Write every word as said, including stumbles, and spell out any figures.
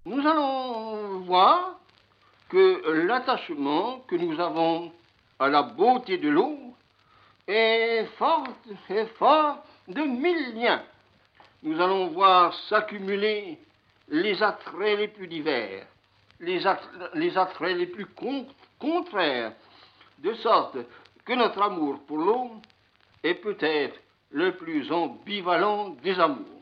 Nous allons voir que l'attachement que nous avons à la beauté de l'eau est fort, est fort de mille liens. Nous allons voir s'accumuler les attraits les plus divers, les attraits les, attraits les plus con contraires, de sorte que notre amour pour l'eau est peut-être le plus ambivalent des amours.